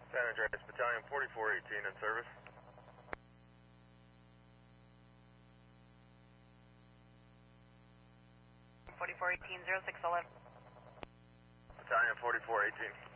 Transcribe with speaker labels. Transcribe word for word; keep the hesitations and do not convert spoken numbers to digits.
Speaker 1: San Andreas Battalion forty-four eighteen in service.
Speaker 2: forty-four eighteen, zero six eleven.
Speaker 1: Battalion forty-four eighteen.